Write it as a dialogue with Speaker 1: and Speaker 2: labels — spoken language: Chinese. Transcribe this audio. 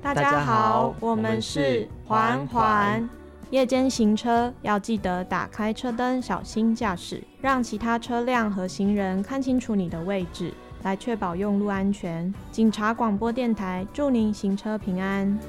Speaker 1: 大家好，我们是环环。夜间行车要记得打开车灯，小心驾驶，让其他车辆和行人看清楚你的位置，来确保用路安全。警察广播电台祝您行车平安。